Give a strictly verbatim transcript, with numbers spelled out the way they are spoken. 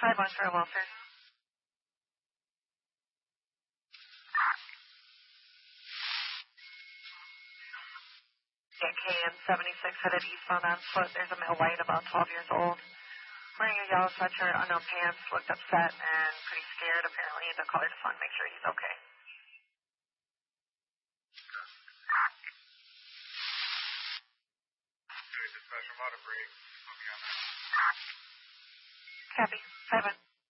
five one for a welfare. Yeah, K M seventy-six headed eastbound on foot. There's a male white about twelve years old. Wearing a yellow sweatshirt, unknown pants, looked upset and pretty scared apparently. The caller just wanted to make sure he's okay.